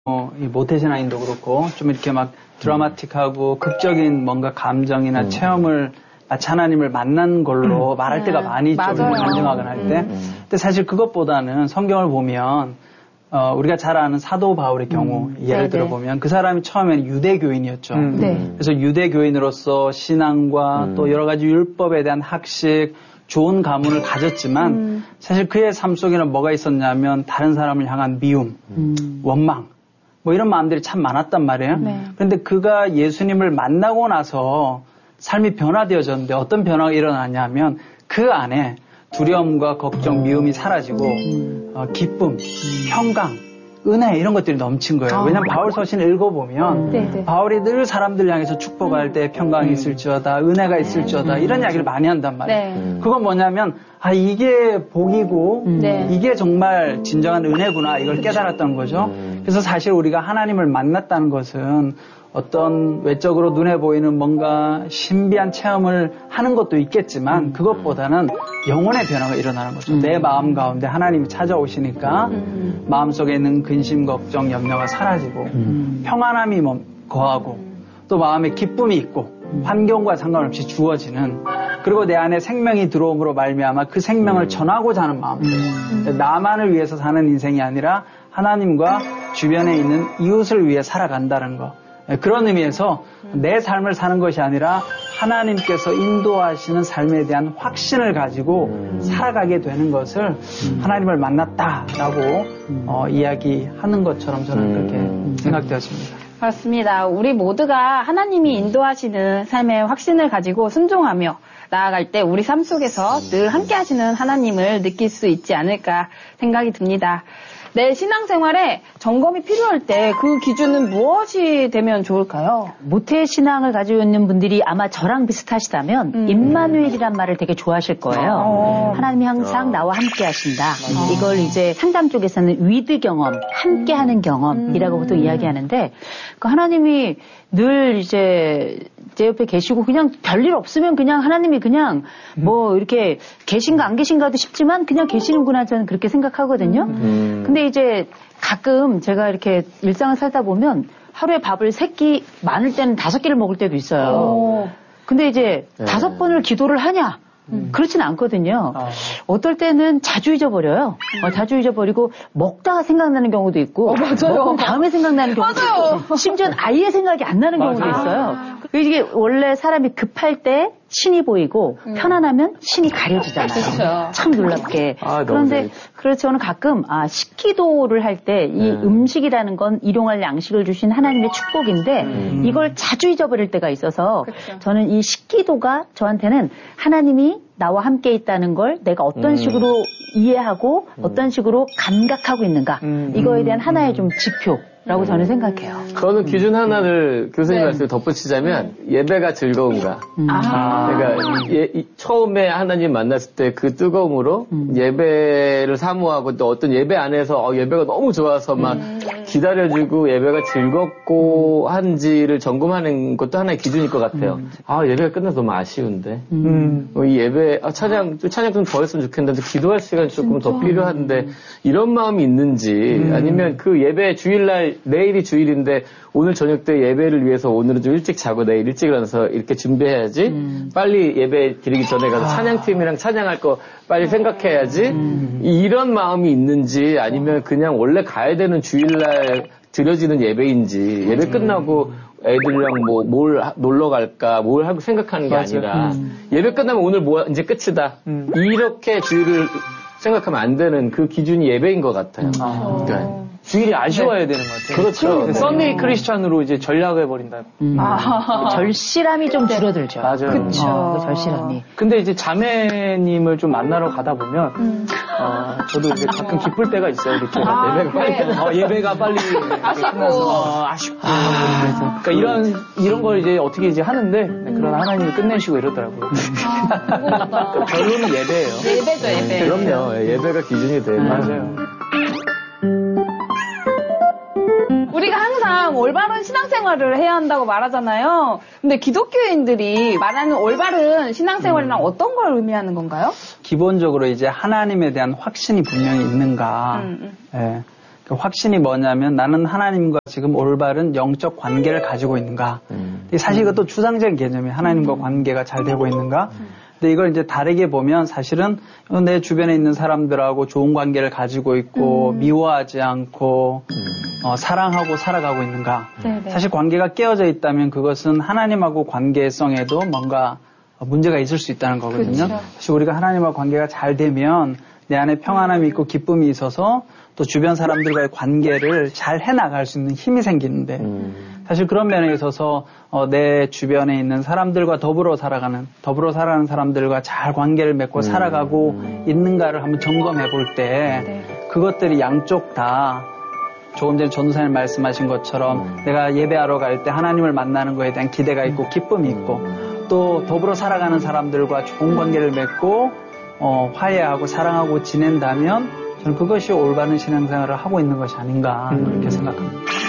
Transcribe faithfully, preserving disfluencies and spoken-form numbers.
어, 이 모태신앙인도 그렇고 좀 이렇게 막 드라마틱하고 극적인 뭔가 감정이나 음. 체험을 마치 하나님을 만난 걸로 음. 말할 네. 때가 많이 있죠. 간증하거나 할 때. 음. 근데 사실 그것보다는 성경을 보면 어, 우리가 잘 아는 사도 바울의 경우 음. 예를 네네. 들어보면 그 사람이 처음에는 유대교인이었죠. 음. 네. 그래서 유대교인으로서 신앙과 음. 또 여러 가지 율법에 대한 학식, 좋은 가문을 가졌지만 음. 사실 그의 삶 속에는 뭐가 있었냐면 다른 사람을 향한 미움, 음. 원망 뭐 이런 마음들이 참 많았단 말이에요. 네. 그런데 그가 예수님을 만나고 나서 삶이 변화되어졌는데 어떤 변화가 일어나냐면 그 안에 두려움과 걱정, 미움이 사라지고 음. 어, 기쁨, 음. 평강, 은혜 이런 것들이 넘친 거예요. 아. 왜냐하면 바울 서신을 읽어보면 음. 바울이 늘 사람들 향해서 축복할 때 평강이 음. 있을지어다, 은혜가 있을지어다 음. 이런 이야기를 많이 한단 말이에요. 네. 그건 뭐냐면 아 이게 복이고 음. 네. 이게 정말 진정한 은혜구나 이걸 깨달았던 거죠. 음. 그래서 사실 우리가 하나님을 만났다는 것은 어떤 외적으로 눈에 보이는 뭔가 신비한 체험을 하는 것도 있겠지만 음. 그것보다는 영혼의 변화가 일어나는 거죠. 음. 내 마음 가운데 하나님이 찾아오시니까 음. 마음속에 있는 근심, 걱정, 염려가 사라지고 음. 평안함이 거하고 또 마음에 기쁨이 있고 음. 환경과 상관없이 주어지는 그리고 내 안에 생명이 들어옴으로 말미암아 그 생명을 음. 전하고자 하는 마음들 음. 나만을 위해서 사는 인생이 아니라 하나님과 주변에 있는 이웃을 위해 살아간다는 것 그런 의미에서 내 삶을 사는 것이 아니라 하나님께서 인도하시는 삶에 대한 확신을 가지고 음. 살아가게 되는 것을 음. 하나님을 만났다라고 음. 어, 이야기하는 것처럼 저는 음. 그렇게 음. 생각되었습니다. 그렇습니다. 우리 모두가 하나님이 인도하시는 삶의 확신을 가지고 순종하며 나아갈 때 우리 삶 속에서 늘 함께 하시는 하나님을 느낄 수 있지 않을까 생각이 듭니다. 내 신앙생활에 점검이 필요할 때 그 기준은 무엇이 되면 좋을까요? 모태 신앙을 가지고 있는 분들이 아마 저랑 비슷하시다면 음. 임마누엘이란 말을 되게 좋아하실 거예요. 어. 하나님이 항상 어. 나와 함께 하신다. 어. 이걸 이제 상담 쪽에서는 위드 경험, 함께하는 경험이라고 보통 음. 이야기하는데 그 하나님이 늘 이제 제 옆에 계시고 그냥 별일 없으면 그냥 하나님이 그냥 뭐 이렇게 계신가 안 계신가도 싶지만 그냥 계시는구나 저는 그렇게 생각하거든요. 음. 근데 이제 가끔 제가 이렇게 일상을 살다 보면 하루에 밥을 세 끼 많을 때는 다섯 끼를 먹을 때도 있어요. 오. 근데 이제 네. 다섯 번을 기도를 하냐? 음. 그렇진 않거든요. 아. 어떨 때는 자주 잊어버려요. 음. 어, 자주 잊어버리고 먹다가 생각나는 경우도 있고 어, 맞아요. 먹은 다음에 생각나는 경우도 맞아요. 있고 심지어는 아예 생각이 안 나는 맞아요. 경우도 있어요. 아. 이게 원래 사람이 급할 때 신이 보이고 음. 편안하면 신이 가려지잖아요. 그렇죠. 참 놀랍게. 아, 그런데 그래서 저는 가끔 아 식기도를 할 때 이 음. 음식이라는 건 일용할 양식을 주신 하나님의 축복인데 음. 이걸 자주 잊어버릴 때가 있어서 그렇죠. 저는 이 식기도가 저한테는 하나님이 나와 함께 있다는 걸 내가 어떤 음. 식으로 이해하고 음. 어떤 식으로 감각하고 있는가 음. 이거에 대한 하나의 좀 지표 라고 저는 생각해요. 저는 기준 하나를 교수님 네. 말씀에 덧붙이자면 예배가 즐거운가. 음. 아. 그러니까 예, 이, 처음에 하나님 만났을 때 그 뜨거움으로 음. 예배를 사모하고 또 어떤 예배 안에서 어, 예배가 너무 좋아서 막 음. 기다려주고 예배가 즐겁고 한지를 점검하는 것도 하나의 기준일 것 같아요. 음. 아 예배가 끝나서 너무 아쉬운데 음. 어, 이 예배 아, 찬양 찬양 좀 더 했으면 좋겠는데 기도할 시간이 조금 진짜? 더 필요한데 이런 마음이 있는지 음. 아니면 그 예배 주일날 내일이 주일인데 오늘 저녁 때 예배를 위해서 오늘은 좀 일찍 자고 내일 일찍 일어나서 이렇게 준비해야지 음. 빨리 예배 드리기 전에 가서 아. 찬양팀이랑 찬양할 거 빨리 생각해야지 음. 이런 마음이 있는지 아니면 그냥 원래 가야 되는 주일날 드려지는 예배인지 예배 끝나고 애들이랑 뭐 뭘 놀러 갈까 뭘 하고 생각하는 게 맞아. 아니라 음. 예배 끝나면 오늘 뭐 이제 끝이다 음. 이렇게 주일을 생각하면 안 되는 그 기준이 예배인 것 같아요. 음. 아. 그러니까 주일이 아쉬워야 네. 되는 것 같아요. 그렇죠. 네. 썬데이 크리스찬으로 이제 전략을 해버린다. 음. 아. 절실함이 좀 줄어들죠. 맞아요. 그쵸. 어, 그 절실함이. 근데 이제 자매님을 좀 만나러 가다 보면, 음. 어, 저도 이제 가끔 기쁠 때가 있어요. 이렇게. 아, 예배가 빨리, 그래. 어, 예배가 빨리. 아쉽고. 어, 아쉽고. 아, 그러니까 이런, 이런 걸 이제 어떻게 이제 하는데, 네, 그런 하나님이 끝내시고 이러더라고요. 아, 결론은 예배예요. 예배죠, 예배. 그럼요. 예배가 기준이 돼요. 음. 맞아요. 우리가 항상 올바른 신앙생활을 해야 한다고 말하잖아요. 근데 기독교인들이 말하는 올바른 신앙생활이란 음. 어떤 걸 의미하는 건가요? 기본적으로 이제 하나님에 대한 확신이 분명히 있는가. 음, 음. 예. 그 확신이 뭐냐면 나는 하나님과 지금 올바른 영적 관계를 가지고 있는가. 음. 사실 이것도 추상적인 개념이에요. 하나님과 음. 관계가 잘 되고 있는가. 음. 근데 이걸 이제 다르게 보면 사실은 내 주변에 있는 사람들하고 좋은 관계를 가지고 있고 음. 미워하지 않고 음. 어, 사랑하고 살아가고 있는가. 네네. 사실 관계가 깨어져 있다면 그것은 하나님하고 관계성에도 뭔가 문제가 있을 수 있다는 거거든요. 그렇죠. 사실 우리가 하나님과 관계가 잘 되면 내 안에 평안함이 있고 기쁨이 있어서 또 주변 사람들과의 관계를 잘 해나갈 수 있는 힘이 생기는데 음. 사실 그런 면에 있어서 어, 내 주변에 있는 사람들과 더불어 살아가는 더불어 살아가는 사람들과 잘 관계를 맺고 음. 살아가고 음. 있는가를 한번 점검해 볼 때 네. 그것들이 양쪽 다 조금 전에 전도사님 말씀하신 것처럼 음. 내가 예배하러 갈 때 하나님을 만나는 것에 대한 기대가 있고 기쁨이 있고 음. 또 더불어 살아가는 사람들과 좋은 관계를 맺고 어, 화해하고 사랑하고 지낸다면 저는 그것이 올바른 신앙생활을 하고 있는 것이 아닌가 음. 그렇게 생각합니다.